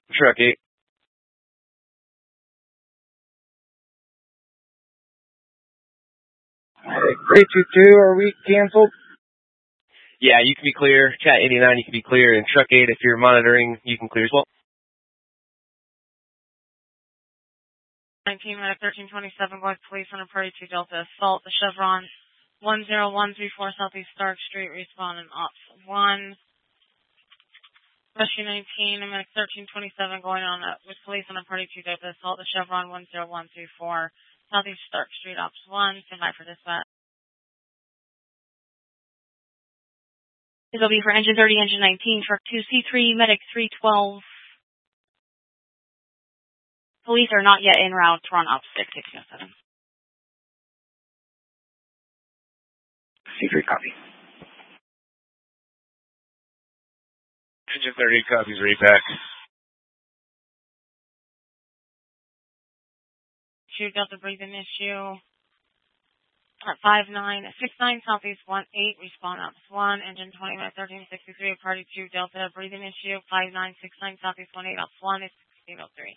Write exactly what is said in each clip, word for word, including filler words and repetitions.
Truck eight. three two two, are we canceled? Yeah, you can be clear. Chat eighty-nine, you can be clear. And Truck eight, if you're monitoring, you can clear as well. nineteen minute thirteen twenty-seven, going to police on a Party two Delta assault. The Chevron one zero one three four Southeast Stark Street, respond in Ops one. Rescue nineteen minute thirteen twenty-seven, going on uh, with police on a Party two Delta assault. The Chevron one zero one three four Southeast Stark Street, Ops one. Stand by for dispatch. This will be for Engine thirty, Engine nineteen, Truck two C three, Medic three twelve. Police are not yet en route to run Ops six, six oh seven. C three, copy. Engine thirty copies, repack. Two Delta breathing issue. At five nine six nine Southeast one eight, respond Ops one. Engine twenty minute thirteen sixty-three, Party two Delta breathing issue. five nine six nine Southeast one eight, Ops one is sixteen oh three.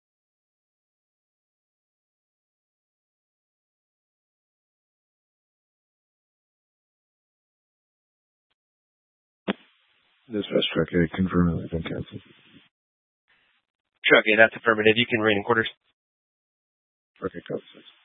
Dispatch Truck eight, confirm it's been canceled. Truck eight, that's affirmative. You can remain in quarters. Truck eight, copy six.